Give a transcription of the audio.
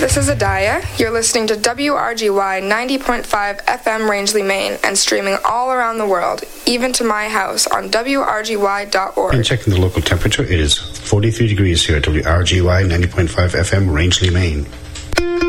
This is Adaya. You're listening to WRGY 90.5 FM Rangeley, Maine, and streaming all around the world, even to my house on WRGY.org. And checking the local temperature, it is 43 degrees here at WRGY 90.5 FM Rangeley, Maine.